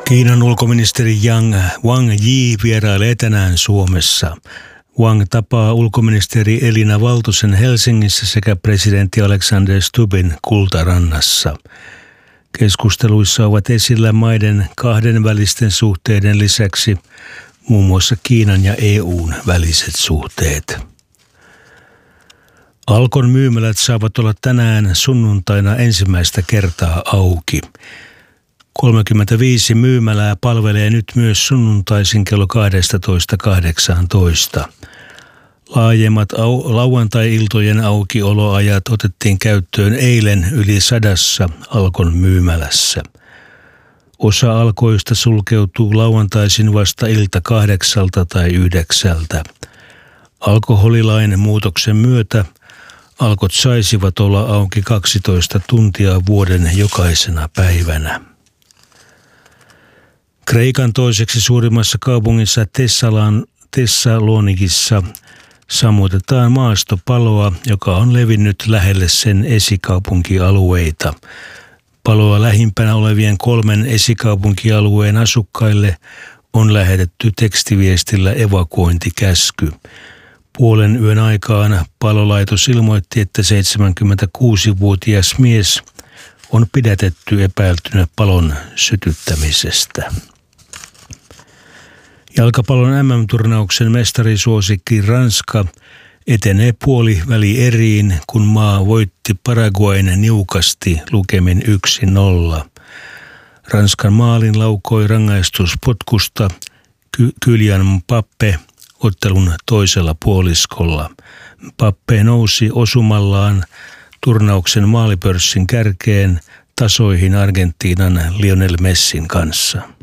Kiinan ulkoministeri Wang Yi vierailee tänään Suomessa. Wang tapaa ulkoministeri Elina Valtosen Helsingissä sekä presidentti Alexander Stubbin Kultarannassa. Keskusteluissa ovat esillä maiden kahdenvälisten suhteiden lisäksi muun muassa Kiinan ja EU:n väliset suhteet. Alkon myymälät saavat olla tänään sunnuntaina ensimmäistä kertaa auki. 35 myymälää palvelee nyt myös sunnuntaisin kello 12–18. Laajemmat lauantai-iltojen aukioloajat otettiin käyttöön eilen yli 100 Alkon myymälässä. Osa Alkoista sulkeutuu lauantaisin vasta ilta 8 tai 9. Alkoholilain muutoksen myötä Alkot saisivat olla auki 12 tuntia vuoden jokaisena päivänä. Kreikan toiseksi suurimmassa kaupungissa Thessalonikissa sammutetaan maastopaloa, joka on levinnyt lähelle sen esikaupunkialueita. Paloa lähimpänä olevien 3 esikaupunkialueen asukkaille on lähetetty tekstiviestillä evakuointikäsky. Puolen yön aikaan palolaitos ilmoitti, että 76-vuotias mies on pidätetty epäiltynä palon sytyttämisestä. Jalkapallon MM-turnauksen mestarisuosikki Ranska etenee puolivälieriin, kun maa voitti Paraguayn niukasti lukemin 1-0. Ranskan maalin laukoi rangaistuspotkusta Kylian Mbappé ottelun toisella puoliskolla. Mbappé nousi osumallaan turnauksen maalipörssin kärkeen tasoihin Argentiinan Lionel Messin kanssa.